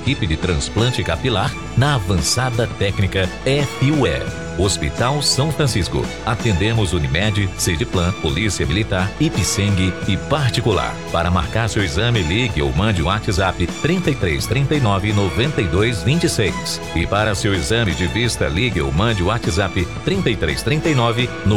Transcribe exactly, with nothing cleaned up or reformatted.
equipe de transplante capilar na avançada técnica F U E. Hospital São Francisco. Atendemos Unimed, Sediplan, Polícia Militar, Ipseng e particular. Para marcar seu exame, ligue ou mande o WhatsApp trinta e três, trinta e nove, noventa e dois, vinte e seis. E para seu exame de vista, ligue ou mande o WhatsApp trinta e três, trinta e nove,